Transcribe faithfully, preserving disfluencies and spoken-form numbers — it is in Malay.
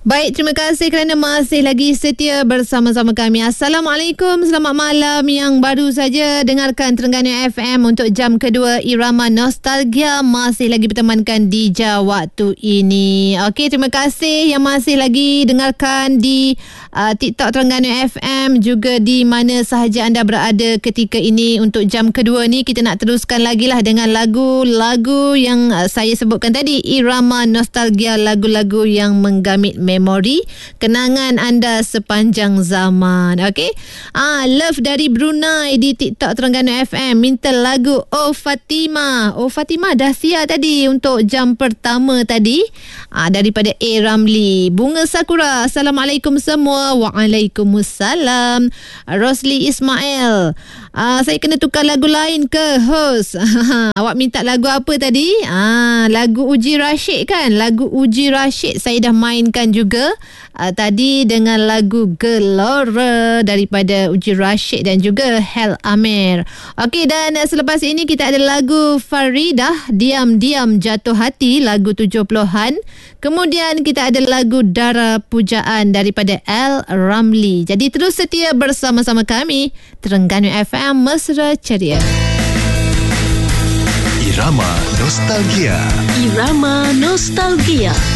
Baik, terima kasih kerana masih lagi setia bersama-sama kami. Assalamualaikum, selamat malam. Yang baru saja dengarkan Terengganu F M untuk jam kedua Irama Nostalgia, masih lagi bertemankan di jam waktu ini. Okey, terima kasih yang masih lagi dengarkan di uh, TikTok Terengganu F M, juga di mana sahaja anda berada ketika ini. Untuk jam kedua ni kita nak teruskan lagi lah dengan lagu-lagu yang uh, saya sebutkan tadi, Irama Nostalgia, lagu-lagu yang menggamit memori kenangan anda sepanjang zaman. Okey. Ah, Love dari Brunei di TikTok Terengganu F M minta lagu Oh Fatima. Oh Fatima dah siap tadi untuk jam pertama tadi. Ah, daripada A Ramli. Bunga Sakura. Assalamualaikum semua. Waalaikumsalam. Rosli Ismail. Ah, saya kena tukar lagu lain ke host? Awak minta lagu apa tadi? Ah, lagu Uji Rashid kan? Lagu Uji Rashid saya dah mainkan juga. juga uh, tadi dengan lagu Gelora daripada Uji Rashid dan juga Hel Amir. Okey, dan uh, selepas ini kita ada lagu Faridah, Diam-Diam Jatuh Hati, lagu tujuh puluhan. Kemudian kita ada lagu Dara Pujaan daripada L Ramli. Jadi terus setia bersama-sama kami, Terengganu F M, mesra ceria. Irama Nostalgia. Irama Nostalgia.